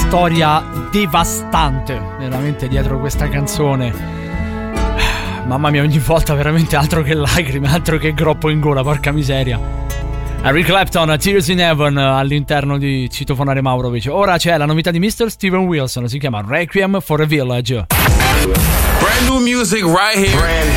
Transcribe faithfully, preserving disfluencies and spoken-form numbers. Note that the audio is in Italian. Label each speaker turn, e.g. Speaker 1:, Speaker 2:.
Speaker 1: storia devastante veramente dietro questa canzone. Mamma mia, ogni volta veramente altro che lacrime, altro che groppo in gola, porca miseria. Eric Clapton, Tears in Heaven all'interno di Citofonare Maurovic. Ora c'è la novità di mister Steven Wilson, si chiama Requiem for a Village.
Speaker 2: Brand new music right here. Brand